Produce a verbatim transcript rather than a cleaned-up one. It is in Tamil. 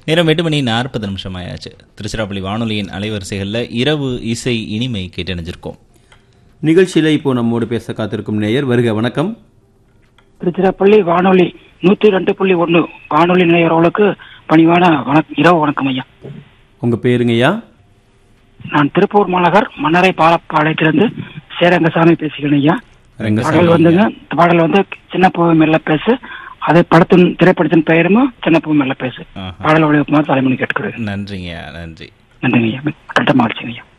நேரம் எட்டு மணி நாற்பது நிமிஷம் ஆயாச்சு. திருச்சிராப்பள்ளி வானொலியின் அலைவரிசைகளில் இரவு இசை இனிமை கேட்டணிஞ்சிருக்கோம். நிகழ்ச்சியில இப்போ நம்மோடு பேச காத்திருக்கும் நேயர் வருக. வணக்கம். திருச்சிராப்பள்ளி வானொலி நூத்தி ரெண்டு புள்ளி ஒன்னு வானொலி நேயர்களுக்கு பணிவான வணக்கம், இரவு வணக்கம் ஐயா. உங்க பேருங்க ஐயா? நான் திருப்பூர் மாநகர் மன்னரை பாலப்பாளையத்திலிருந்து சேரங்கசாமி பேசுகிறேன் ஐயா. பாடல் வந்துங்க, பாடல் வந்து சின்ன பூவை மெல்ல பேசு, அது படத்தின் திரைப்படத்தின் பெயரும் சின்ன பூவை மெல்ல பேசு. பாடல் ஒளிபரப்புமாறு தலைமணி கேட்டுக்கிறேன். நன்றிங்க. நன்றி நன்றிங்க ஐயா. கட்ட மகிழ்ச்சிங்க ஐயா.